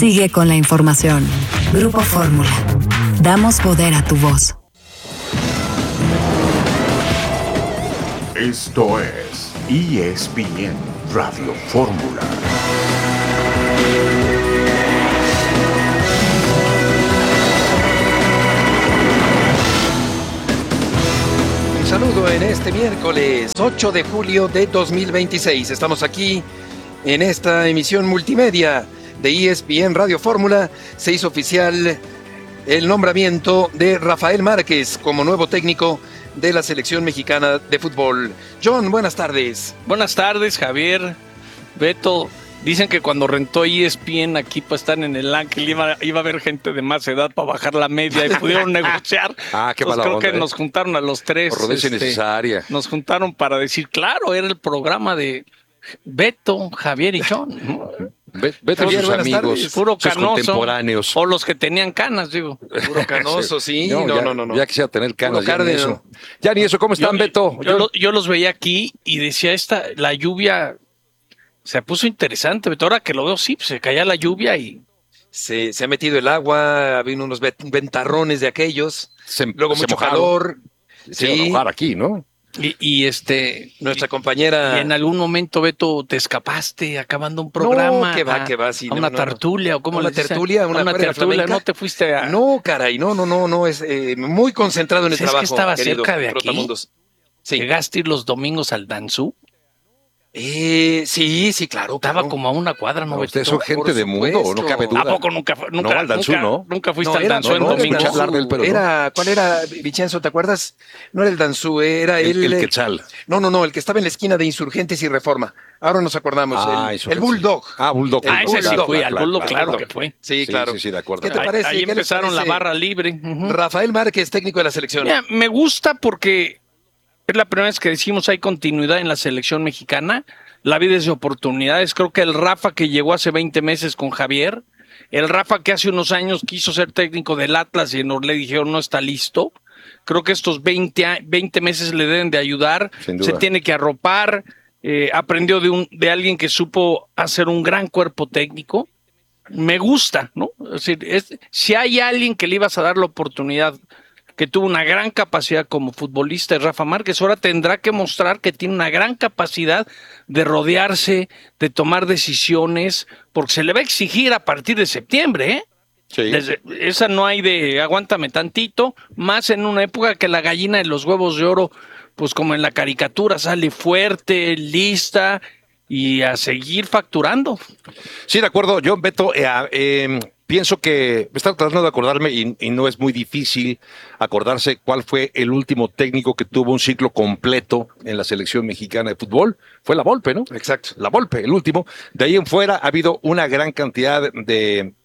Sigue con la información. Grupo Fórmula. Damos poder a tu voz. Esto es ESPN Radio Fórmula. Un saludo en este miércoles 8 de julio de 2026. Estamos aquí en esta emisión multimedia de ESPN Radio Fórmula. Se hizo oficial el nombramiento de Rafael Márquez como nuevo técnico de la selección mexicana de fútbol. John, buenas tardes. Buenas tardes, Javier, Beto. Dicen que cuando rentó ESPN aquí para estar en el Ángel iba a haber gente de más edad para bajar la media y pudieron negociar. Qué mala creo onda, que nos juntaron a los tres. Por rudencia innecesaria. Nos juntaron para decir, claro, era el programa de Beto, Javier y John, ¿no? Beto y sus amigos, puro sus canoso, contemporáneos. o los que tenían canas, digo. Puro canoso, sí. No. Ya quisiera tener canas. Ya ni eso. Ya ni eso. ¿Cómo están, Beto? Yo los veía aquí y decía, la lluvia se puso interesante, Beto. Ahora que lo veo, sí, se caía la lluvia y... Se ha metido el agua, vino unos ventarrones de aquellos, luego mucho calor. Se iba a mojar aquí, ¿no? Y nuestra compañera... Y en algún momento, Beto, te escapaste acabando un programa. No, que va. Sí, a una tertulia, o cómo una le dicen? tertulia, una tertulia, flamenca. No te fuiste a... No, caray, no, es muy concentrado en el trabajo. Es que estaba querido cerca de aquí. Trotamundos. Sí. ¿Llegaste a ir los domingos al Danzú? Sí, claro. Estaba como a una cuadra, ¿no? Ustedes son gente de mundo, no cabe duda. ¿A poco nunca al Danzú, ¿no? Nunca fuiste al Danzú en domingo. ¿Cuál era, Vicenzo, te acuerdas? No era el Danzú, era el Quetzal. No, el que estaba en la esquina de Insurgentes y Reforma. Ahora nos acordamos. El Bulldog. Bulldog. Ese sí fui, al Bulldog, claro que fue. Sí, claro. Sí, de acuerdo. ¿Qué te parece? Ahí empezaron la barra libre. Rafael Márquez, técnico de la selección. Mira, me gusta porque es la primera vez que decimos hay continuidad en la selección mexicana. La vida es de oportunidades. Creo que el Rafa que llegó hace 20 meses con Javier, el Rafa que hace unos años quiso ser técnico del Atlas y le dijeron no está listo. Creo que estos 20 meses le deben de ayudar. Se tiene que arropar. Aprendió de alguien que supo hacer un gran cuerpo técnico. Me gusta, ¿no? Es decir, si hay alguien que le ibas a dar la oportunidad, que tuvo una gran capacidad como futbolista, es Rafa Márquez. Ahora tendrá que mostrar que tiene una gran capacidad de rodearse, de tomar decisiones, porque se le va a exigir a partir de septiembre, ¿eh? Sí. Esa no hay de aguántame tantito, más en una época que la gallina de los huevos de oro, pues como en la caricatura, sale fuerte, lista y a seguir facturando. Sí, de acuerdo. Yo, Beto, pienso que estaba tratando de acordarme y no es muy difícil acordarse cuál fue el último técnico que tuvo un ciclo completo en la selección mexicana de fútbol. Fue la Volpe, ¿no? Exacto. La Volpe, el último. De ahí en fuera ha habido una gran cantidad de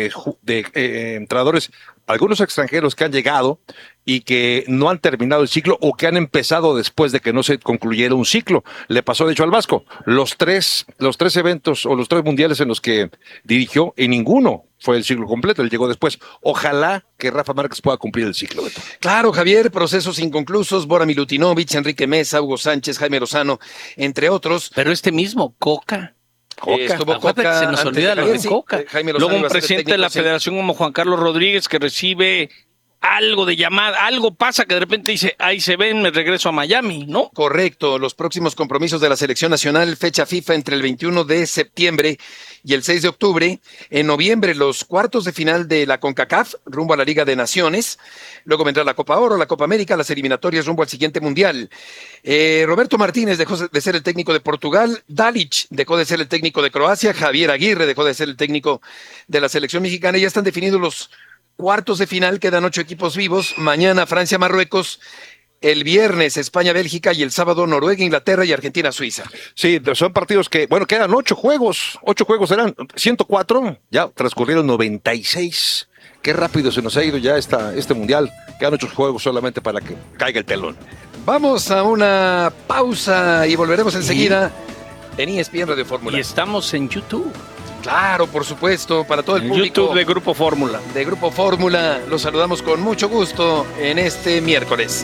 entrenadores, algunos extranjeros que han llegado y que no han terminado el ciclo o que han empezado después de que no se concluyera un ciclo. Le pasó, de hecho, al Vasco. Los tres eventos o los 3 mundiales en los que dirigió, en ninguno fue el ciclo completo, él llegó después. Ojalá que Rafa Márquez pueda cumplir el ciclo, Beto. Claro, Javier, procesos inconclusos, Bora Milutinovic, Enrique Mesa, Hugo Sánchez, Jaime Lozano, entre otros. Pero este mismo, Coca. Estuvo Coca, se nos olvida lo de Coca. Luego un presidente de la federación como Juan Carlos Rodríguez que recibe algo de llamada, algo pasa que de repente dice, ahí se ven, me regreso a Miami, ¿no? Correcto, los próximos compromisos de la selección nacional, fecha FIFA entre el 21 de septiembre y el 6 de octubre. En noviembre, los cuartos de final de la CONCACAF, rumbo a la Liga de Naciones. Luego vendrá la Copa Oro, la Copa América, las eliminatorias rumbo al siguiente Mundial. Roberto Martínez dejó de ser el técnico de Portugal, Dalic dejó de ser el técnico de Croacia, Javier Aguirre dejó de ser el técnico de la selección mexicana. Ya están definidos los cuartos de final, quedan 8 equipos vivos. Mañana Francia-Marruecos, el viernes España-Bélgica y el sábado Noruega-Inglaterra y Argentina-Suiza. Sí, son partidos que, quedan 8 juegos. 8 juegos serán 104, ya transcurrieron 96. Qué rápido se nos ha ido ya este mundial. Quedan 8 juegos solamente para que caiga el telón. Vamos a una pausa y volveremos enseguida en ESPN Radio Fórmula. Y estamos en YouTube. Claro, por supuesto, para todo el público. YouTube de Grupo Fórmula. De Grupo Fórmula, los saludamos con mucho gusto en este miércoles.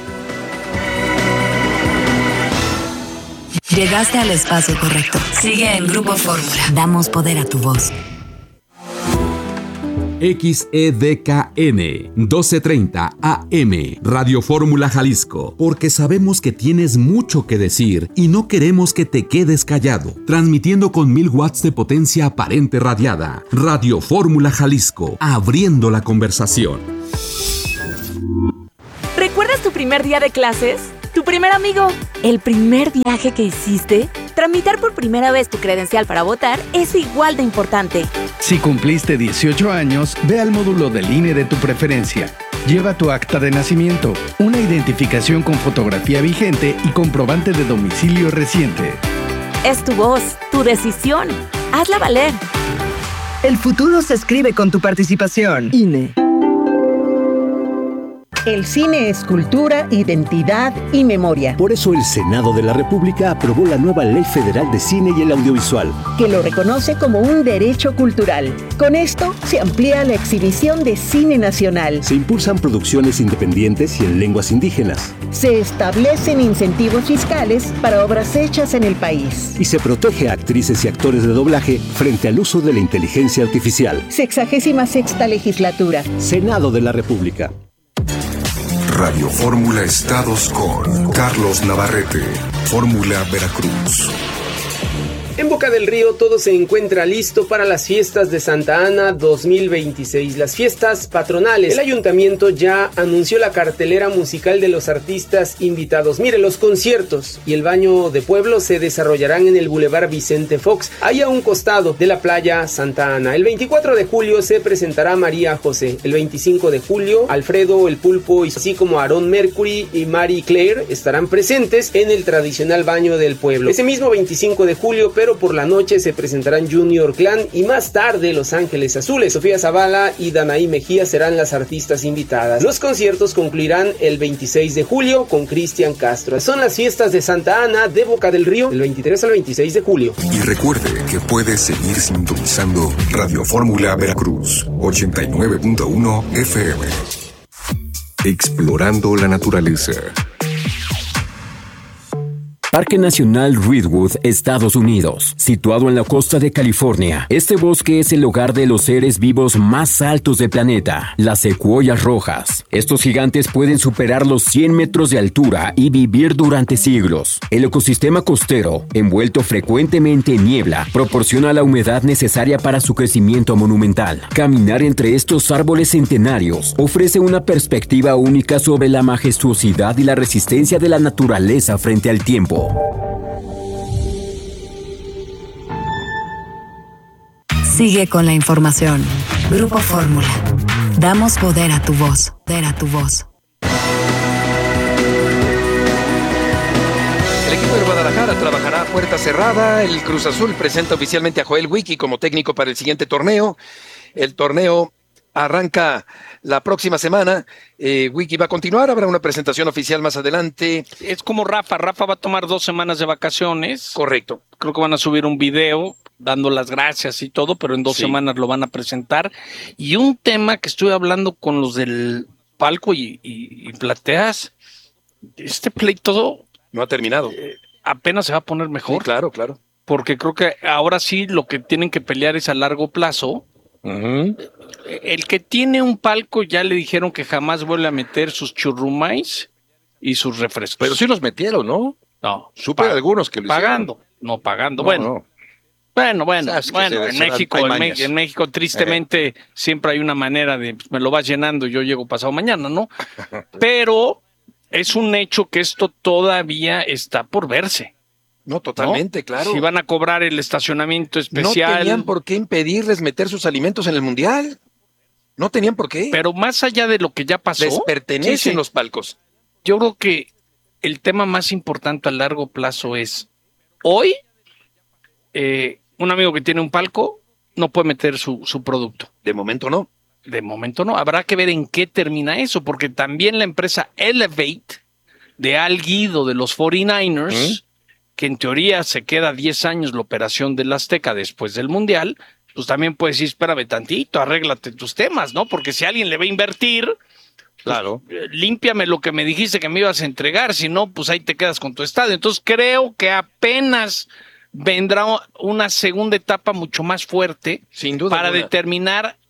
Llegaste al espacio correcto. Sigue en Grupo Fórmula. Damos poder a tu voz. XEDKN 1230 AM, Radio Fórmula Jalisco, porque sabemos que tienes mucho que decir y no queremos que te quedes callado. Transmitiendo con 1000 watts de potencia aparente radiada. Radio Fórmula Jalisco, abriendo la conversación. ¿Recuerdas tu primer día de clases? ¿Tu primer amigo? ¿El primer viaje que hiciste? Tramitar por primera vez tu credencial para votar es igual de importante. Si cumpliste 18 años, ve al módulo del INE de tu preferencia. Lleva tu acta de nacimiento, una identificación con fotografía vigente y comprobante de domicilio reciente. Es tu voz, tu decisión. Hazla valer. El futuro se escribe con tu participación. INE. El cine es cultura, identidad y memoria. Por eso el Senado de la República aprobó la nueva Ley Federal de Cine y el Audiovisual, que lo reconoce como un derecho cultural. Con esto se amplía la exhibición de cine nacional. Se impulsan producciones independientes y en lenguas indígenas. Se establecen incentivos fiscales para obras hechas en el país. Y se protege a actrices y actores de doblaje frente al uso de la inteligencia artificial. 66ª legislatura. Senado de la República. Radio Fórmula Estados con Carlos Navarrete, Fórmula Veracruz. En Boca del Río todo se encuentra listo para las fiestas de Santa Ana 2026, las fiestas patronales. El ayuntamiento ya anunció la cartelera musical de los artistas invitados. Mire, los conciertos y el baño de pueblo se desarrollarán en el Boulevard Vicente Fox, ahí a un costado de la playa Santa Ana. El 24 de julio se presentará María José. El 25 de julio, Alfredo el Pulpo, así como Aaron Mercury y Marie Claire estarán presentes en el tradicional baño del pueblo. Ese mismo 25 de julio, pero por la noche se presentarán Junior Clan y más tarde Los Ángeles Azules. Sofía Zavala y Danaí Mejía serán las artistas invitadas. Los conciertos concluirán el 26 de julio con Cristian Castro. Son las fiestas de Santa Ana de Boca del Río del 23 al 26 de julio. Y recuerde que puede seguir sintonizando Radio Fórmula Veracruz 89.1 FM. Explorando la naturaleza. Parque Nacional Redwood, Estados Unidos, situado en la costa de California. Este bosque es el hogar de los seres vivos más altos del planeta, las secuoyas rojas. Estos gigantes pueden superar los 100 metros de altura y vivir durante siglos. El ecosistema costero, envuelto frecuentemente en niebla, proporciona la humedad necesaria para su crecimiento monumental. Caminar entre estos árboles centenarios ofrece una perspectiva única sobre la majestuosidad y la resistencia de la naturaleza frente al tiempo. Sigue con la información. Grupo Fórmula. Damos poder a tu voz. Poder a tu voz. El equipo de Guadalajara trabajará a puerta cerrada. El Cruz Azul presenta oficialmente a Joel Wiki como técnico para el siguiente torneo. El torneo arranca la próxima semana. Wiki va a continuar, habrá una presentación oficial más adelante. Es como Rafa va a tomar 2 semanas de vacaciones. Correcto. Creo que van a subir un video dando las gracias y todo, pero en 2 semanas lo van a presentar. Y un tema que estuve hablando con los del palco y plateas, este pleito no ha terminado. Apenas se va a poner mejor. Sí, claro. Porque creo que ahora sí lo que tienen que pelear es a largo plazo. Uh-huh. El que tiene un palco ya le dijeron que jamás vuelve a meter sus churrumais y sus refrescos. Pero sí los metieron, ¿no? No. Supe algunos que lo pagando. hicieron. No pagando. No, Bueno. no. Bueno, en México tristemente siempre hay una manera de me lo vas llenando y yo llego pasado mañana, ¿no? Pero es un hecho que esto todavía está por verse. No, totalmente, ¿no? Claro. Si van a cobrar el estacionamiento especial. No tenían por qué impedirles meter sus alimentos en el Mundial. No tenían por qué. Pero más allá de lo que ya pasó. Les pertenecen los palcos. Yo creo que el tema más importante a largo plazo es hoy, un amigo que tiene un palco no puede meter su producto. De momento no. De momento no. Habrá que ver en qué termina eso, porque también la empresa Elevate de Al Guido de los 49ers, que en teoría se queda 10 años la operación del Azteca después del Mundial, pues también puede decir, espérame tantito, arréglate tus temas, ¿no? Porque si alguien le va a invertir, claro, pues, límpiame lo que me dijiste que me ibas a entregar, si no, pues ahí te quedas con tu estadio. Entonces creo que apenas vendrá una segunda etapa mucho más fuerte, sin duda para alguna, determinar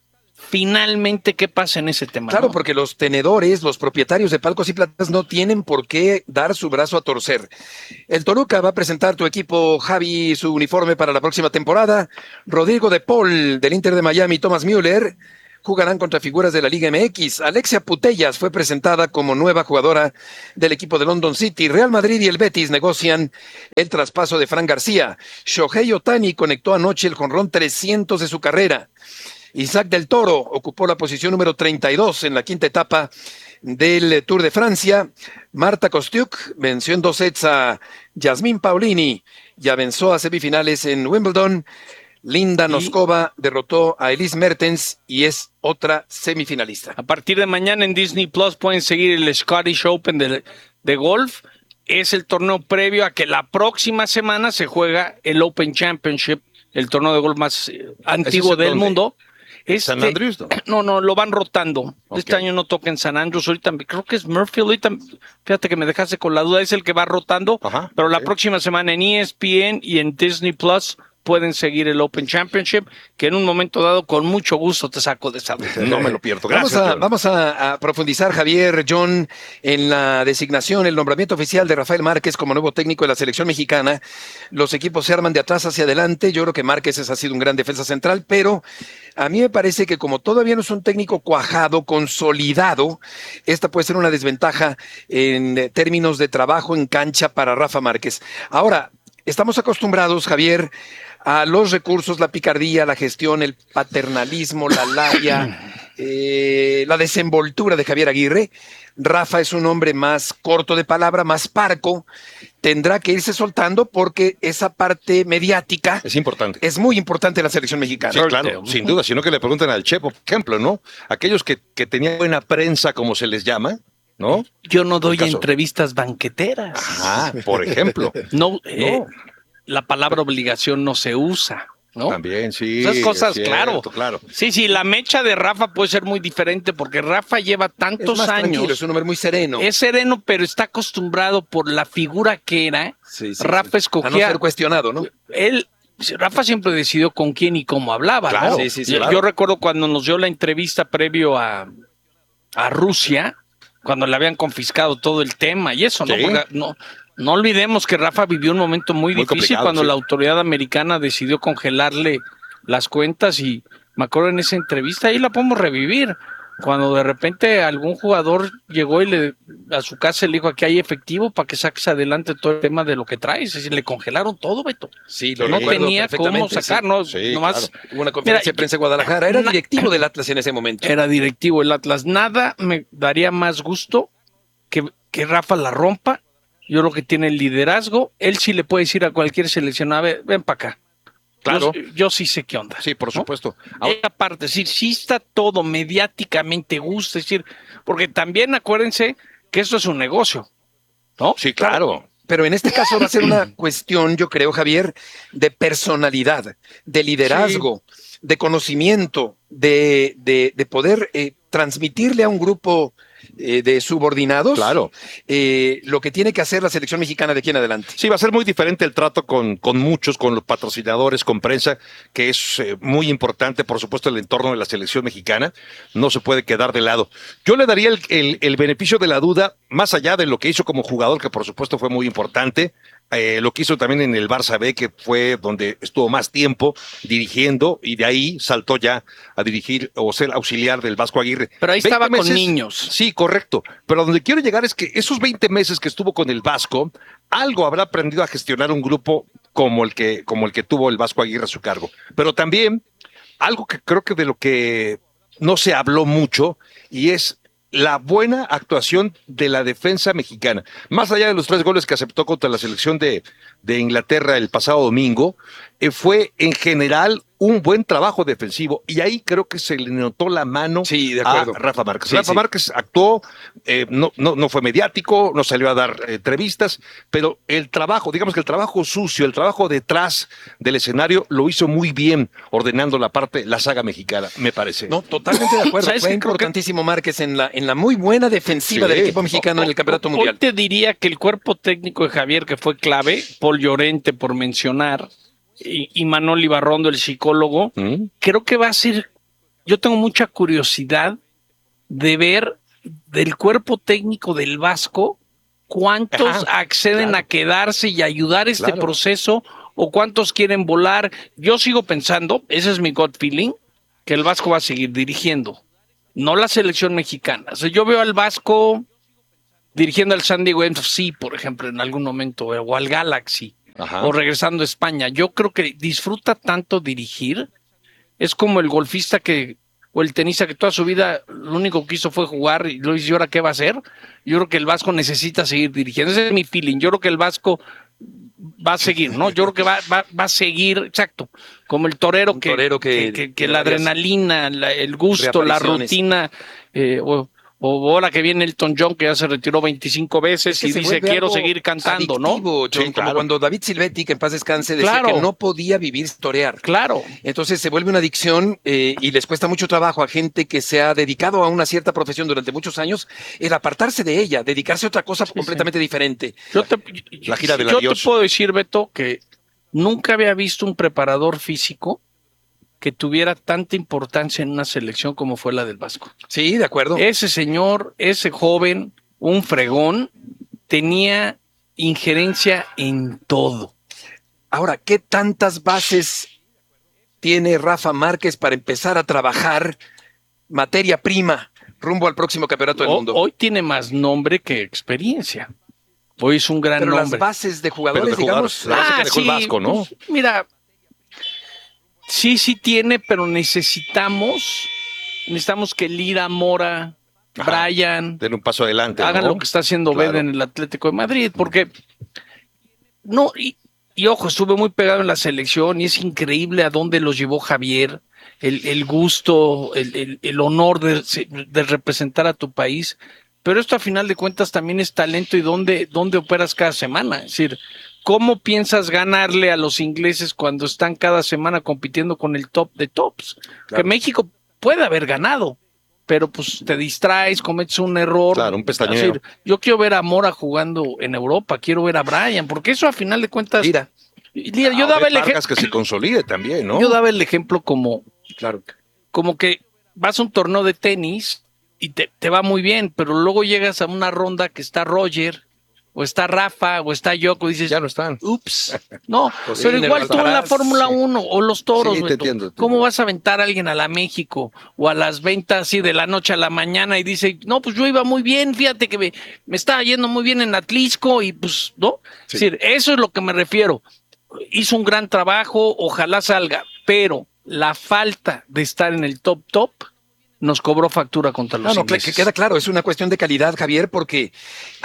finalmente qué pasa en ese tema. Claro, ¿no? porque los tenedores, los propietarios de palcos y platas no tienen por qué dar su brazo a torcer. El Toluca va a presentar tu equipo, Javi, su uniforme para la próxima temporada. Rodrigo de Paul, del Inter de Miami, Thomas Müller, jugarán contra figuras de la Liga MX. Alexia Putellas fue presentada como nueva jugadora del equipo de London City. Real Madrid y el Betis negocian el traspaso de Fran García. Shohei Ohtani conectó anoche el jonrón 300 de su carrera. Isaac del Toro ocupó la posición número 32 en la quinta etapa del Tour de Francia. Marta Kostiuk venció en 2 sets a Yasmín Paolini y avanzó a semifinales en Wimbledon. Linda Noskova derrotó a Elise Mertens y es otra semifinalista. A partir de mañana en Disney Plus pueden seguir el Scottish Open de golf. Es el torneo previo a que la próxima semana se juega el Open Championship, el torneo de golf más antiguo del mundo. ¿San Andrews? No, lo van rotando. Okay. Este año no toca en San Andrews, ahorita creo que es Murphy, ahorita, fíjate que me dejaste con la duda, es el que va rotando, pero la próxima semana en ESPN y en Disney Plus pueden seguir el Open Championship, que en un momento dado con mucho gusto te saco de esa. No me lo pierdo. Gracias. Vamos a profundizar, Javier, John, en la designación, el nombramiento oficial de Rafael Márquez como nuevo técnico de la selección mexicana. Los equipos se arman de atrás hacia adelante. Yo creo que Márquez ha sido un gran defensa central, pero a mí me parece que como todavía no es un técnico cuajado, consolidado, esta puede ser una desventaja en términos de trabajo en cancha para Rafa Márquez. Ahora, estamos acostumbrados, Javier, a los recursos, la picardía, la gestión, el paternalismo, la labia, la desenvoltura de Javier Aguirre. Rafa es un hombre más corto de palabra, más parco. Tendrá que irse soltando porque esa parte mediática es importante. Es muy importante en la selección mexicana. Sí, claro, sin duda, sino que le pregunten al Chepo, por ejemplo, ¿no? Aquellos que tenían buena prensa, como se les llama, ¿no? Yo no doy entrevistas banqueteras. Por ejemplo. No. La palabra obligación no se usa, ¿no? También, sí. Esas cosas, cierto, claro. Sí, la mecha de Rafa puede ser muy diferente porque Rafa lleva tantos años. Tranquilo, es un hombre muy sereno. Es sereno, pero está acostumbrado por la figura que era. Rafa escogía. A no ser cuestionado, ¿no? Rafa siempre decidió con quién y cómo hablaba, claro, ¿no? Sí, claro. Yo recuerdo cuando nos dio la entrevista previo a Rusia, cuando le habían confiscado todo el tema y eso, ¿no? Porque no olvidemos que Rafa vivió un momento muy difícil cuando la autoridad americana decidió congelarle las cuentas y me acuerdo en esa entrevista, ahí la podemos revivir, cuando de repente algún jugador llegó y a su casa le dijo, aquí hay efectivo para que saques adelante todo el tema de lo que traes, es decir, le congelaron todo, Beto. Sí, no tenía cómo sacar, ¿no? Nomás, hubo una conferencia de prensa en Guadalajara, era directivo del Atlas en ese momento. Era directivo del Atlas, nada me daría más gusto que Rafa la rompa. Yo creo que tiene el liderazgo. Él sí le puede decir a cualquier seleccionado, ven para acá. Claro. Yo sí sé qué onda. Sí, por supuesto. Aparte, sí está todo mediáticamente gusta, es decir, porque también acuérdense que esto es un negocio, ¿no? Sí, claro. Pero en este caso va a ser una cuestión, yo creo, Javier, de personalidad, de liderazgo, de conocimiento, de poder transmitirle a un grupo de subordinados, lo que tiene que hacer la selección mexicana de aquí en adelante. Sí, va a ser muy diferente el trato con muchos, con los patrocinadores, con prensa, que es muy importante, por supuesto, el entorno de la selección mexicana, no se puede quedar de lado. Yo le daría el beneficio de la duda, más allá de lo que hizo como jugador, que por supuesto fue muy importante, lo que hizo también en el Barça B, que fue donde estuvo más tiempo dirigiendo, y de ahí saltó ya a dirigir o ser auxiliar del Vasco Aguirre. Pero ahí estaba con niños. Sí, correcto. Pero a donde quiero llegar es que esos 20 meses que estuvo con el Vasco, algo habrá aprendido a gestionar un grupo como el que tuvo el Vasco Aguirre a su cargo. Pero también algo que creo que de lo que no se habló mucho, y es la buena actuación de la defensa mexicana. Más allá de los 3 goles que aceptó contra la selección de Inglaterra el pasado domingo, fue en general un buen trabajo defensivo, y ahí creo que se le notó la mano a Rafa Márquez. Rafa Márquez actuó, no fue mediático, no salió a dar entrevistas, pero el trabajo, digamos que el trabajo sucio, el trabajo detrás del escenario lo hizo muy bien, ordenando la saga mexicana, me parece. No, totalmente de acuerdo. Fue importantísimo Márquez en la muy buena defensiva del equipo mexicano en el Campeonato Mundial. Hoy te diría que el cuerpo técnico de Javier, que fue clave, Paul Llorente, por mencionar, y Manoli Barrondo, el psicólogo, creo que va a ser yo tengo mucha curiosidad de ver del cuerpo técnico del Vasco cuántos acceden a quedarse y ayudar este proceso o cuántos quieren volar. Yo sigo pensando, ese es mi gut feeling, que el Vasco va a seguir dirigiendo, no la selección mexicana. O sea, yo veo al Vasco dirigiendo al San Diego FC, por ejemplo, en algún momento, o al Galaxy, o regresando a España. Yo creo que disfruta tanto dirigir, es como el golfista o el tenista que toda su vida lo único que hizo fue jugar y lo hizo, ¿y ahora qué va a hacer? Yo creo que el Vasco necesita seguir dirigiendo. Ese es mi feeling. Yo creo que el Vasco va a seguir, ¿no? Yo creo que va a seguir, exacto, como el torero que la adrenalina, el gusto, la rutina, o ahora que viene Elton John, que ya se retiró 25 veces y dice, quiero seguir cantando, adictivo, ¿no? John, como cuando David Silvetti, que en paz descanse, decía que no podía vivir sin torear. Claro. Entonces se vuelve una adicción y les cuesta mucho trabajo a gente que se ha dedicado a una cierta profesión durante muchos años, el apartarse de ella, dedicarse a otra cosa completamente diferente. La gira del Yo adiós. te puedo decir, Beto, que nunca había visto un preparador físico que tuviera tanta importancia en una selección como fue la del Vasco. Sí, de acuerdo. Ese señor, ese joven, un fregón, tenía injerencia en todo. Ahora, ¿qué tantas bases tiene Rafa Márquez para empezar a trabajar materia prima rumbo al próximo campeonato del mundo? Hoy tiene más nombre que experiencia. Hoy es un gran nombre. Las bases de jugadores, digamos. Que dejó el Vasco, ¿no? Pues, mira, sí tiene, pero necesitamos que Lira, Mora, Brian den un paso adelante, hagan ¿no? lo que está haciendo Bede en el Atlético de Madrid, porque no, y ojo, estuve muy pegado en la selección y es increíble a dónde los llevó Javier, el gusto, el honor de representar a tu país, pero esto a final de cuentas también es talento y dónde operas cada semana, es decir, ¿cómo piensas ganarle a los ingleses cuando están cada semana compitiendo con el top de tops? Claro. Que México puede haber ganado, pero pues te distraes, cometes un error. Claro, un pestañeo. Es decir, yo quiero ver a Mora jugando en Europa, quiero ver a Brian, porque eso a final de cuentas... Mira, yo daba el ejemplo... que se consolide también, ¿no? Yo daba el ejemplo como que vas a un torneo de tenis y te va muy bien, pero luego llegas a una ronda que está Roger... o está Rafa, o está Yoko, dices, ya no están. Ups, no, pues pero igual tú en la Fórmula 1 o los toros, sí, te entiendo. ¿Cómo vas a aventar a alguien a la México o a las ventas así de la noche a la mañana y dice, no, pues yo iba muy bien, fíjate que me estaba yendo muy bien en Atlisco y pues, ¿no? Sí. Es decir, eso es lo que me refiero. Hizo un gran trabajo, ojalá salga, pero la falta de estar en el top nos cobró factura contra los ingleses. Que queda claro, es una cuestión de calidad, Javier, porque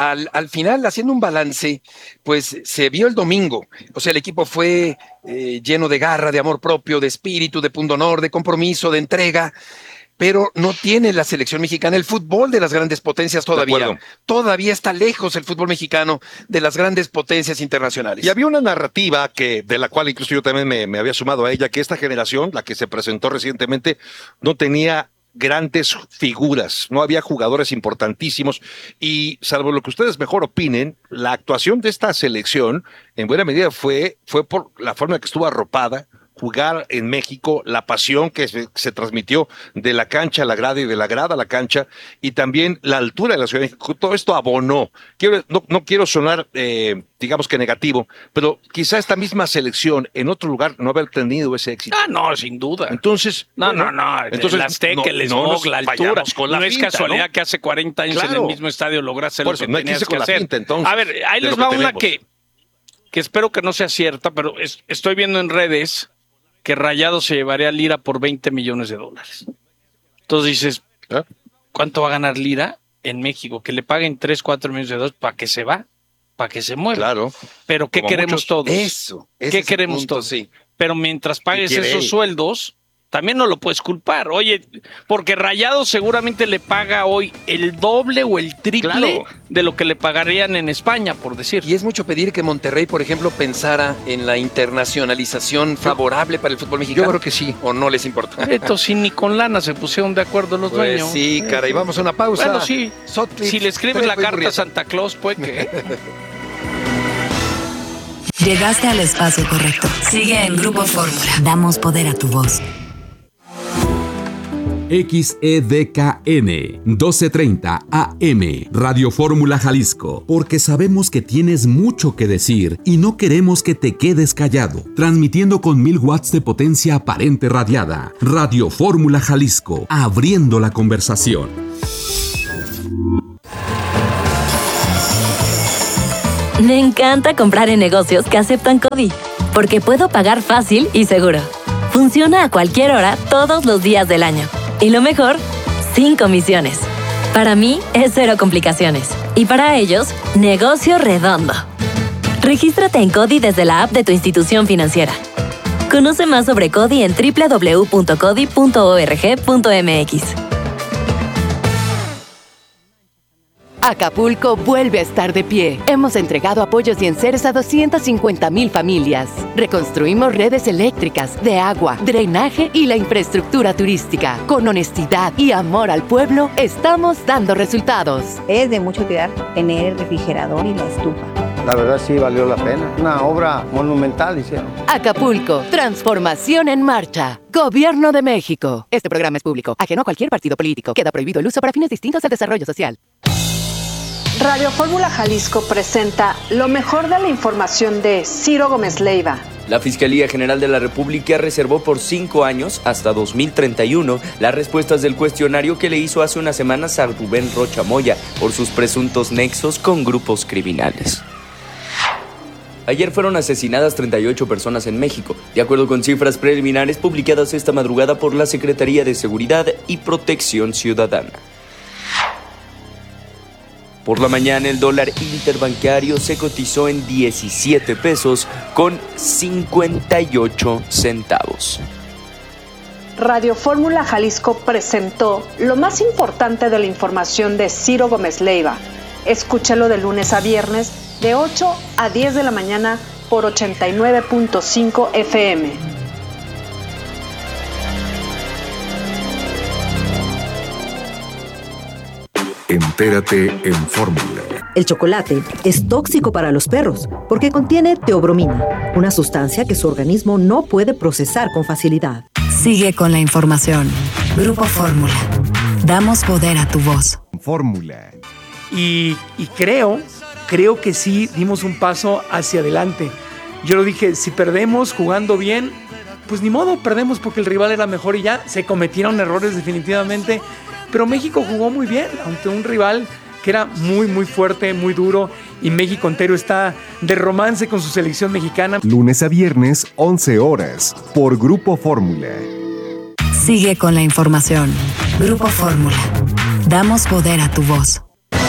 al final, haciendo un balance, pues se vio el domingo. O sea, el equipo fue lleno de garra, de amor propio, de espíritu, de pundonor, de compromiso, de entrega, pero no tiene la selección mexicana el fútbol de las grandes potencias todavía. Todavía está lejos el fútbol mexicano de las grandes potencias internacionales. Y había una narrativa de la cual incluso yo también me había sumado a ella, que esta generación, la que se presentó recientemente, no tenía grandes figuras, no había jugadores importantísimos y salvo lo que ustedes mejor opinen, la actuación de esta selección en buena medida fue por la forma en que estuvo arropada, jugar en México, la pasión que se transmitió de la cancha a la grada y de la grada a la cancha y también la altura de la Ciudad de México, todo esto abonó. No quiero sonar, digamos que negativo, pero quizá esta misma selección en otro lugar no haber tenido ese éxito. No, sin duda. Entonces, No. Entonces, el Azteca, el Smog, la altura. No es casualidad que hace 40 años en el mismo estadio lograste lo que tenías que hacer. Entonces, a ver, ahí les va una que espero que no sea cierta, pero estoy viendo en redes que Rayados se llevaría a Lira por $20 millones. Entonces dices, ¿cuánto va a ganar Lira en México? Que le paguen 3-4 millones de dólares para que se va, para que se mueva. Claro. Pero ¿qué queremos todos? ¿Qué queremos todos? Sí. Pero mientras pagues esos sueldos, también no lo puedes culpar. Oye, porque Rayados seguramente le paga hoy el doble o el triple de lo que le pagarían en España, por decir. Y es mucho pedir que Monterrey, por ejemplo, pensara en la internacionalización favorable para el fútbol mexicano. Yo creo que sí. ¿O no les importa? Esto sí, ni con lana se pusieron de acuerdo los dueños. Sí, caray, vamos a una pausa. Bueno, sí. Si le escribes la carta a Santa Claus, pues que... Llegaste al espacio correcto. Sigue en Grupo Fórmula. Damos poder a tu voz. XEDKN 1230 AM, Radio Fórmula Jalisco, porque sabemos que tienes mucho que decir y no queremos que te quedes callado. Transmitiendo con 1000 watts de potencia aparente radiada. Radio Fórmula Jalisco, abriendo la conversación. Me encanta comprar en negocios que aceptan CODI, porque puedo pagar fácil y seguro. Funciona a cualquier hora, todos los días del año. Y lo mejor, sin comisiones. Para mí, es cero complicaciones. Y para ellos, negocio redondo. Regístrate en CODI desde la app de tu institución financiera. Conoce más sobre CODI en www.codi.org.mx. Acapulco vuelve a estar de pie. Hemos entregado apoyos y enseres a 250,000 familias. Reconstruimos redes eléctricas, de agua, drenaje y la infraestructura turística. Con honestidad y amor al pueblo, estamos dando resultados. Es de mucha utilidad tener el refrigerador y la estufa. La verdad sí valió la pena. Una obra monumental hicieron. Acapulco, transformación en marcha. Gobierno de México. Este programa es público, ajeno a cualquier partido político. Queda prohibido el uso para fines distintos al desarrollo social. Radio Fórmula Jalisco presenta lo mejor de la información de Ciro Gómez Leiva. La Fiscalía General de la República reservó por 5 años, hasta 2031, las respuestas del cuestionario que le hizo hace unas semanas a Rubén Rocha Moya por sus presuntos nexos con grupos criminales. Ayer fueron asesinadas 38 personas en México, de acuerdo con cifras preliminares publicadas esta madrugada por la Secretaría de Seguridad y Protección Ciudadana. Por la mañana, el dólar interbancario se cotizó en 17 pesos con 58 centavos. Radio Fórmula Jalisco presentó lo más importante de la información de Ciro Gómez Leiva. Escúchalo de lunes a viernes, de 8 a 10 de la mañana por 89.5 FM. Entérate en Fórmula. El chocolate es tóxico para los perros porque contiene teobromina, una sustancia que su organismo no puede procesar con facilidad. Sigue con la información. Grupo Fórmula. Damos poder a tu voz. Fórmula. Y creo que sí dimos un paso hacia adelante. Yo lo dije, si perdemos jugando bien, pues ni modo, perdemos porque el rival era mejor y ya. Se cometieron errores definitivamente. Pero México jugó muy bien ante un rival que era muy, muy fuerte, muy duro. Y México entero está de romance con su selección mexicana. Lunes a viernes, 11 horas, por Grupo Fórmula. Sigue con la información. Grupo Fórmula. Damos poder a tu voz.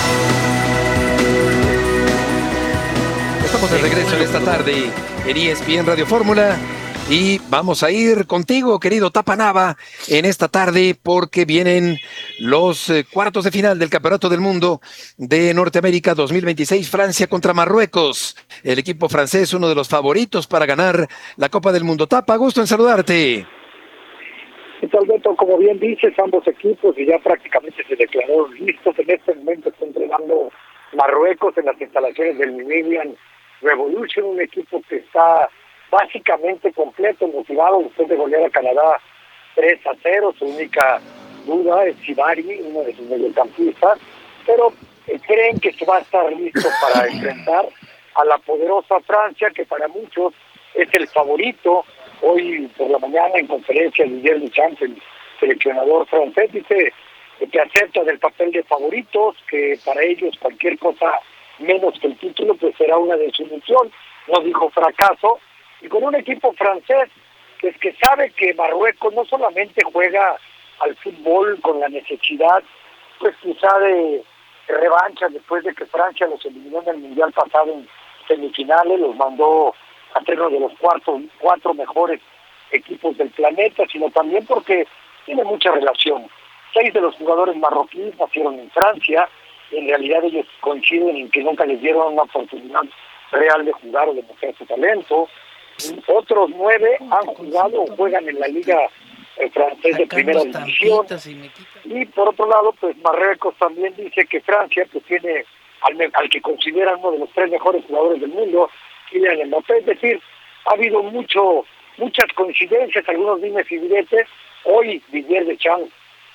Estamos de regreso en esta tarde en ESPN Radio Fórmula. Y vamos a ir contigo, querido Tapanaba, en esta tarde porque vienen los cuartos de final del Campeonato del Mundo de Norteamérica 2026, Francia contra Marruecos. El equipo francés, uno de los favoritos para ganar la Copa del Mundo. Tapa, gusto en saludarte. ¿Qué tal, Beto? Como bien dices, ambos equipos y ya prácticamente se declararon listos. En este momento está entrenando Marruecos en las instalaciones del Namibian Revolution, un equipo que está básicamente completo, motivado después de golear a Canadá 3-0. Su única duda es Sibari, uno de sus mediocampistas, pero creen que se va a estar listo para enfrentar a la poderosa Francia, que para muchos es el favorito. Hoy por la mañana en conferencia Didier Deschamps, el seleccionador francés, dice que acepta del papel de favoritos, que para ellos cualquier cosa menos que el título pues será una desilusión. No dijo fracaso. Y con un equipo francés que es que sabe que Marruecos no solamente juega al fútbol con la necesidad, pues quizá de revancha después de que Francia los eliminó en el Mundial pasado en semifinales, los mandó a ser uno de los cuatro mejores equipos del planeta, sino también porque tiene mucha relación. 6 de los jugadores marroquíes nacieron en Francia, y en realidad ellos coinciden en que nunca les dieron una oportunidad real de jugar o de mostrar su talento. Otros 9 han jugado o juegan en la Liga Francesa de Primera División. Y por otro lado, pues Marruecos también dice que Francia pues tiene al que consideran uno de los 3 mejores jugadores del mundo, Kylian Mbappé. Es decir, ha habido muchas coincidencias, algunos dimes y diretes. Hoy Didier Deschamps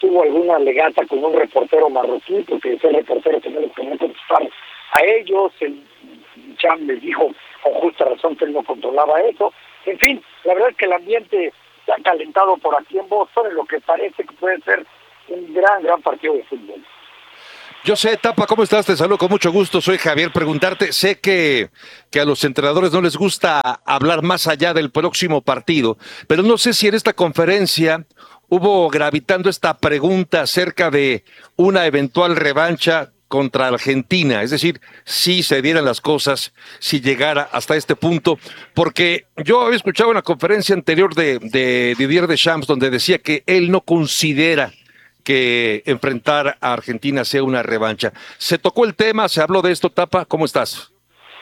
tuvo alguna legata con un reportero marroquí, porque ese reportero que no les quería contestar a ellos. El Cham les dijo con justa razón que él no controlaba eso. En fin, la verdad es que el ambiente se ha calentado por aquí en Boston, en lo que parece que puede ser un gran partido de fútbol. Yo sé, Tapa, ¿cómo estás? Te saludo con mucho gusto, soy Javier. Preguntarte, sé que a los entrenadores no les gusta hablar más allá del próximo partido, pero no sé si en esta conferencia hubo gravitando esta pregunta acerca de una eventual revancha contra Argentina, es decir, si se dieran las cosas, si llegara hasta este punto, porque yo había escuchado una conferencia anterior de Didier Deschamps donde decía que él no considera que enfrentar a Argentina sea una revancha. ¿Se tocó el tema? ¿Se habló de esto, Tapa? ¿Cómo estás?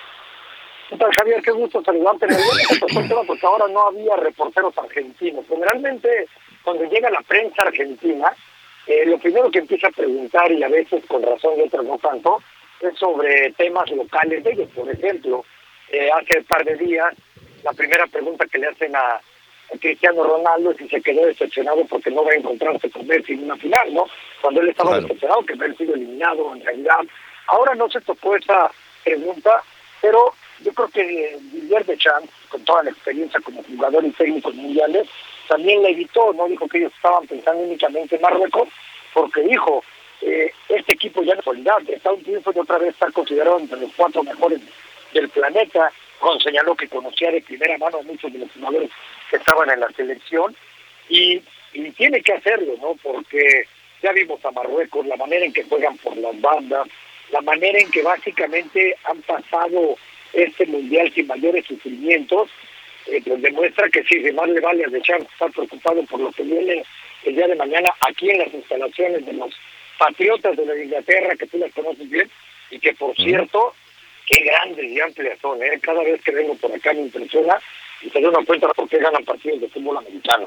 ¿Qué tal, Javier? Qué gusto saludarte. En realidad se tocó el tema porque ahora no había reporteros argentinos. Generalmente, cuando llega la prensa argentina, lo primero que empieza a preguntar, y a veces con razón y otras no tanto, es sobre temas locales de ellos. Por ejemplo, hace un par de días, la primera pregunta que le hacen a Cristiano Ronaldo es si se quedó decepcionado porque no va a encontrarse con Messi en una final, ¿no? Cuando él estaba decepcionado que haber sido eliminado en realidad. Ahora no se tocó esa pregunta, pero yo creo que Didier Deschamps, con toda la experiencia como jugador y técnico mundiales, también la evitó, ¿no? Dijo que ellos estaban pensando únicamente en Marruecos, porque dijo, este equipo ya no es calidad, está un tiempo de otra vez estar considerado entre los 4 mejores del planeta. Señaló que conocía de primera mano a muchos de los jugadores que estaban en la selección, y tiene que hacerlo, ¿no? Porque ya vimos a Marruecos, la manera en que juegan por las bandas, la manera en que básicamente han pasado este mundial sin mayores sufrimientos, pues demuestra que sí, de más le vale a Deschamps estar preocupado por lo que viene el día de mañana aquí en las instalaciones de los Patriotas de la Inglaterra, que tú las conoces bien, y que por cierto, qué grandes y amplias son, ¿eh? Cada vez que vengo por acá me impresiona y se da una cuenta por qué ganan partidos de fútbol americano.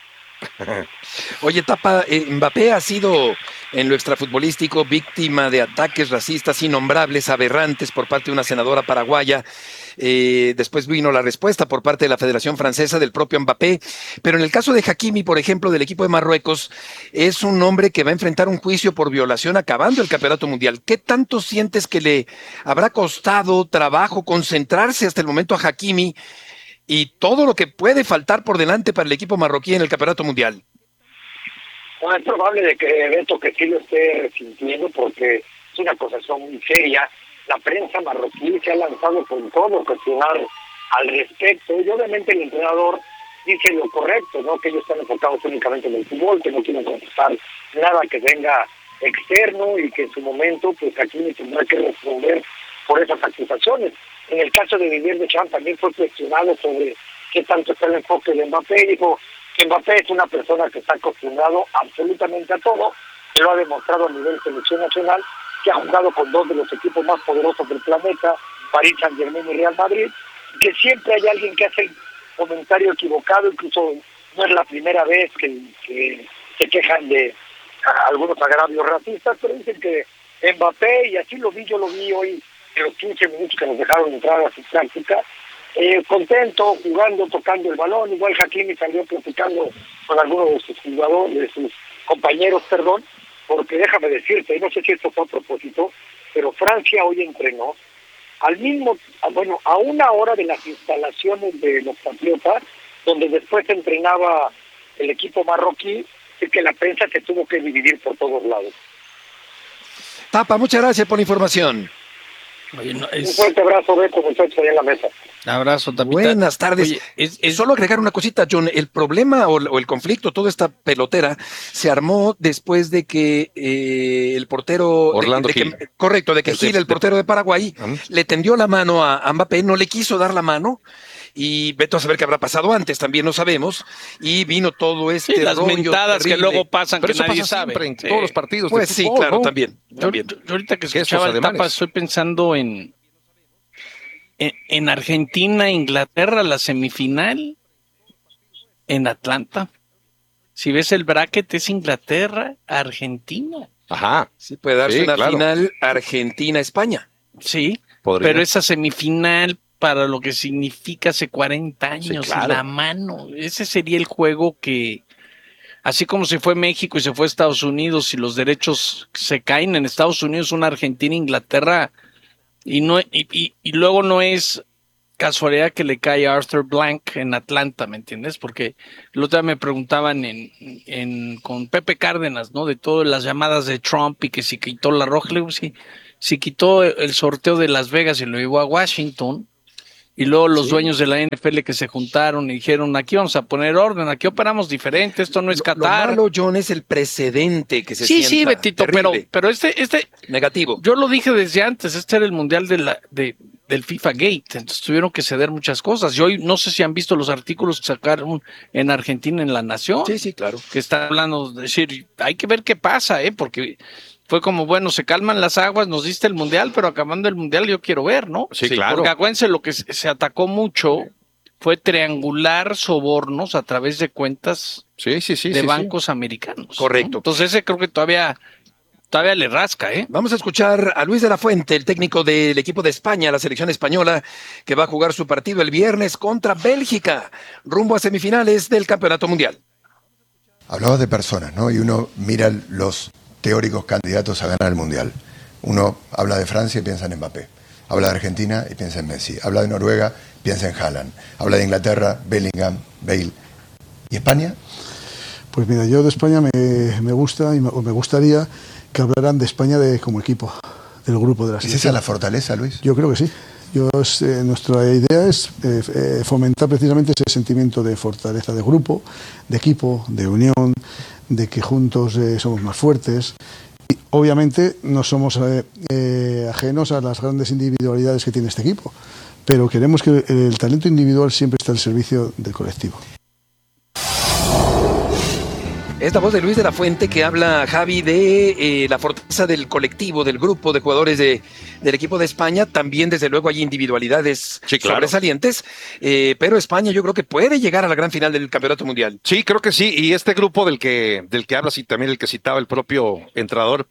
Oye, Tapa, Mbappé ha sido en lo extrafutbolístico víctima de ataques racistas innombrables, aberrantes por parte de una senadora paraguaya. Después vino la respuesta por parte de la Federación Francesa del propio Mbappé, pero en el caso de Hakimi, por ejemplo, del equipo de Marruecos, es un hombre que va a enfrentar un juicio por violación acabando el campeonato mundial. ¿Qué tanto sientes que le habrá costado trabajo concentrarse hasta el momento a Hakimi y todo lo que puede faltar por delante para el equipo marroquí en el campeonato mundial? Bueno, es probable de que Beto que sí lo esté resintiendo, porque es una acusación muy seria. La prensa marroquí se ha lanzado con todo a cuestionar al respecto, y obviamente el entrenador dice lo correcto, ¿no? Que ellos están enfocados únicamente en el fútbol, que no quieren contestar nada que venga externo, y que en su momento pues aquí tendrá que responder por esas acusaciones. En el caso de Didier Deschamps también fue cuestionado sobre qué tanto está el enfoque de Mbappé. Dijo que Mbappé es una persona que está acostumbrado absolutamente a todo, que lo ha demostrado a nivel selección nacional, que ha jugado con 2 de los equipos más poderosos del planeta, París Saint-Germain y Real Madrid, que siempre hay alguien que hace el comentario equivocado, incluso no es la primera vez que se quejan de algunos agravios racistas, pero dicen que Mbappé, y así yo lo vi hoy en los 15 minutos que nos dejaron entrar a su práctica, contento, jugando, tocando el balón. Igual Hakimi salió platicando con algunos de sus jugadores, de sus compañeros, porque déjame decirte, y no sé si esto fue a propósito, pero Francia hoy entrenó a una hora de las instalaciones de los Patriotas, donde después entrenaba el equipo marroquí, y que la prensa se tuvo que dividir por todos lados. Tapa, muchas gracias por la información. Oye, un fuerte abrazo, Beto, muchachos, ahí en la mesa. Abrazo, Tapita. Buenas tardes. Oye, solo agregar una cosita, John. El problema o el conflicto, toda esta pelotera, se armó después de que el portero... Orlando Gil. Correcto, de que Gil, el portero de Paraguay, le tendió la mano a Mbappé, no le quiso dar la mano, y vete a saber qué habrá pasado antes, también no sabemos, y vino todo este las mentadas terrible, que luego pasan, pero que nadie pasa sabe. En todos los partidos pues de fútbol, sí, claro, ¿no? también. Yo ahorita que escuchaba el Tapa, estoy pensando en Argentina, Inglaterra, la semifinal, en Atlanta. Si ves el bracket, es Inglaterra, Argentina. Ajá. Sí, puede darse una final Argentina-España. Sí, podría. Pero esa semifinal, para lo que significa hace 40 años, sí, claro. la mano, ese sería el juego que así como se fue México y se fue Estados Unidos y los derechos se caen en Estados Unidos, una Argentina, Inglaterra, y luego no es casualidad que le cae a Arthur Blank en Atlanta, ¿me entiendes? Porque el otro día me preguntaban con Pepe Cárdenas, ¿no? De todas las llamadas de Trump y que si quitó la roja, le digo, si quitó el sorteo de Las Vegas y lo llevó a Washington, y luego los dueños de la NFL que se juntaron y dijeron, aquí vamos a poner orden, aquí operamos diferente, esto no es Qatar. Lo malo, John, es el precedente que se sienta. Sí, Betito, pero este negativo. Yo lo dije desde antes, este era el mundial del FIFA Gate, entonces tuvieron que ceder muchas cosas. Y hoy no sé si han visto los artículos que sacaron en Argentina en La Nación. Sí, claro. Que está hablando de decir, hay que ver qué pasa, porque fue como, bueno, se calman las aguas, nos diste el mundial, pero acabando el mundial yo quiero ver, ¿no? Sí, claro. Porque acuérdense, lo que se atacó mucho fue triangular sobornos a través de cuentas de bancos americanos. Correcto. ¿No? Entonces ese creo que todavía le rasca, ¿eh? Vamos a escuchar a Luis de la Fuente, el técnico del equipo de España, la selección española, que va a jugar su partido el viernes contra Bélgica, rumbo a semifinales del Campeonato Mundial. Hablabas de personas, ¿no? Y uno mira los teóricos candidatos a ganar el Mundial. Uno habla de Francia y piensa en Mbappé. Habla de Argentina y piensa en Messi. Habla de Noruega, piensa en Haaland. Habla de Inglaterra, Bellingham, Bale. ¿Y España? Pues mira, yo de España me gusta y me gustaría que hablaran de España como equipo, del grupo de la selección. ¿Es esa la fortaleza, Luis? Yo creo que sí. Nuestra idea es fomentar precisamente ese sentimiento de fortaleza de grupo, de equipo, de unión, de que juntos somos más fuertes. Y obviamente no somos ajenos a las grandes individualidades que tiene este equipo, pero queremos que el talento individual siempre esté al servicio del colectivo. Es la voz de Luis de la Fuente que habla, Javi, de la fortaleza del colectivo, del grupo de jugadores del equipo de España. También, desde luego, hay individualidades sobresalientes, pero España yo creo que puede llegar a la gran final del Campeonato Mundial. Sí, creo que sí, y este grupo del que hablas y también el que citaba el propio entrenador,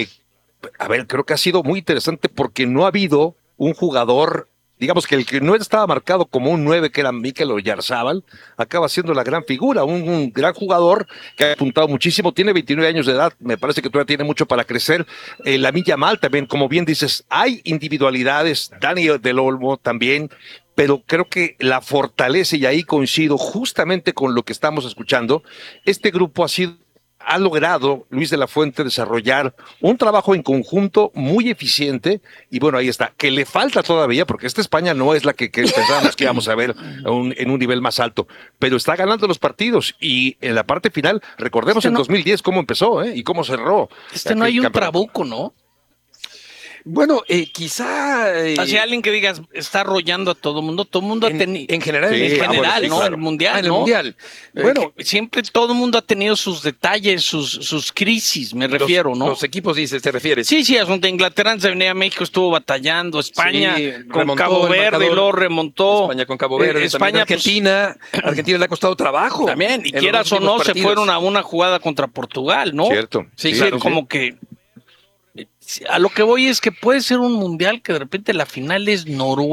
creo que ha sido muy interesante porque no ha habido un jugador, digamos que el que no estaba marcado como un 9, que era Mikel Oyarzabal, acaba siendo la gran figura, un gran jugador que ha apuntado muchísimo, tiene 29 años de edad, me parece que todavía tiene mucho para crecer. Lamine Yamal también, como bien dices, hay individualidades, Dani del Olmo también, pero creo que la fortaleza, y ahí coincido justamente con lo que estamos escuchando, este grupo ha logrado, Luis de la Fuente, desarrollar un trabajo en conjunto muy eficiente, y bueno, ahí está, que le falta todavía, porque esta España no es la que pensábamos que íbamos a ver en un nivel más alto, pero está ganando los partidos, y en la parte final, recordemos en 2010 cómo empezó, y cómo cerró. No hay un trabuco, ¿no? Bueno, quizá... Hacia alguien que digas, está arrollando a todo mundo ha tenido... En general, ¿no? El Mundial, en el Mundial. Bueno, siempre todo el mundo ha tenido sus detalles, sus crisis, me refiero, ¿no? Los equipos, te refieres. Sí, asunto. Inglaterra antes de venir a México estuvo batallando, España con Cabo Verde, luego remontó. España con Cabo Verde, España, Argentina le ha costado trabajo. También, y quieras o no, se fueron a una jugada contra Portugal, ¿no? Cierto. Sí, claro, como que... A lo que voy es que puede ser un mundial que de repente la final es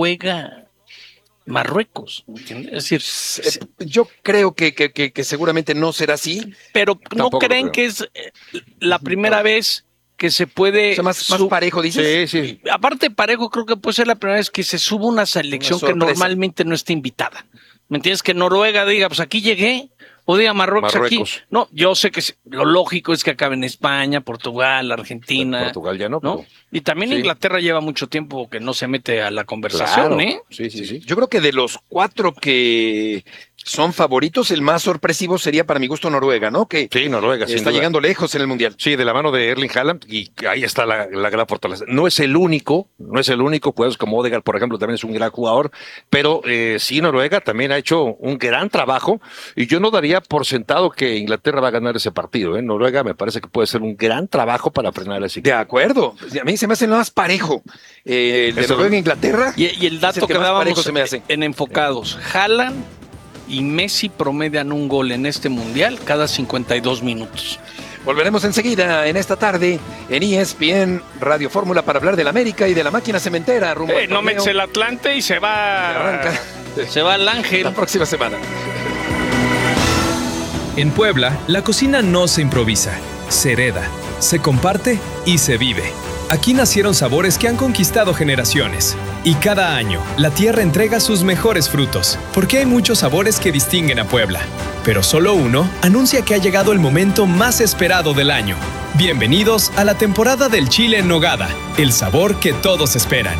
Noruega-Marruecos. Es decir, yo creo que seguramente no será así. Pero ¿no creen que es la primera vez que se puede... O sea, más parejo, dices. Sí. Aparte parejo, creo que puede ser la primera vez que se suba una selección que normalmente no está invitada. ¿Me entiendes? Que Noruega diga, pues aquí llegué. O diga Marruecos aquí. No, yo sé que lo lógico es que acabe en España, Portugal, Argentina. Portugal ya no. Y también Inglaterra lleva mucho tiempo que no se mete a la conversación, claro. Sí. Yo creo que de los 4 que son favoritos, el más sorpresivo sería para mi gusto Noruega, ¿no? Que Noruega está llegando lejos en el Mundial. Sí, de la mano de Erling Haaland, y ahí está la gran fortaleza. No es el único, pues como Odegaard, por ejemplo, también es un gran jugador, pero sí, Noruega también ha hecho un gran trabajo, y yo no daría por sentado que Inglaterra va a ganar ese partido. Noruega me parece que puede ser un gran trabajo para frenar ese equipo. De acuerdo, a mí se me hace más parejo de Noruega e Inglaterra. Y el dato que dábamos en Enfocados, Haaland y Messi promedian un gol en este mundial cada 52 minutos. Volveremos enseguida en esta tarde en ESPN Radio Fórmula para hablar del América y de la máquina cementera. No metes el Atlante y se va al Ángel. La próxima semana. En Puebla, la cocina no se improvisa, se hereda, se comparte y se vive. Aquí nacieron sabores que han conquistado generaciones. Y cada año, la tierra entrega sus mejores frutos, porque hay muchos sabores que distinguen a Puebla. Pero solo uno anuncia que ha llegado el momento más esperado del año. Bienvenidos a la temporada del chile en nogada, el sabor que todos esperan.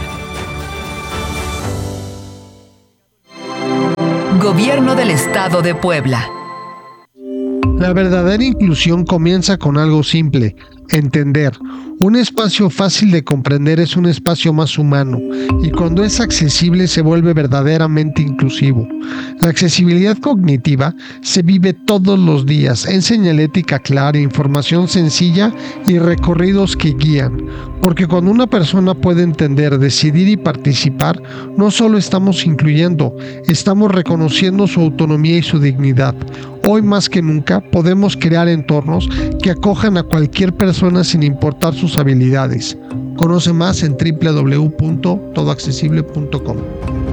Gobierno del Estado de Puebla. La verdadera inclusión comienza con algo simple: entender. Un espacio fácil de comprender es un espacio más humano, y cuando es accesible se vuelve verdaderamente inclusivo. La accesibilidad cognitiva se vive todos los días en señalética clara, información sencilla y recorridos que guían. Porque cuando una persona puede entender, decidir y participar, no solo estamos incluyendo, estamos reconociendo su autonomía y su dignidad. Hoy más que nunca podemos crear entornos que acojan a cualquier persona sin importar sus habilidades. Conoce más en www.todoaccesible.com.